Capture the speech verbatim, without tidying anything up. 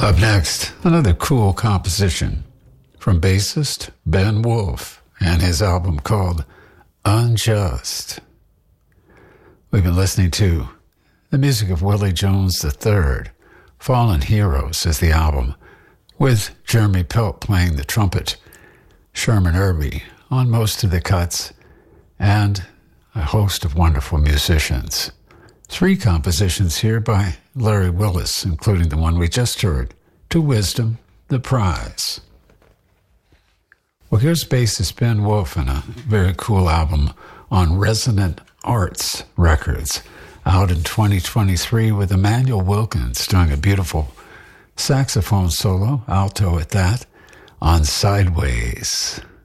Up next, another cool composition from bassist Ben Wolf and his album called Unjust. We've been listening to the music of Willie Jones the third. Fallen Heroes is the album, with Jeremy Pelt playing the trumpet, Sherman Irby on most of the cuts, and a host of wonderful musicians. Three compositions here by Larry Willis, including the one we just heard, To Wisdom, the Prize. Well, here's bassist Ben Wolf and a very cool album on Resonant Arts Records, out in twenty twenty-three with Emmanuel Wilkins doing a beautiful saxophone solo, alto at that, on Sideways.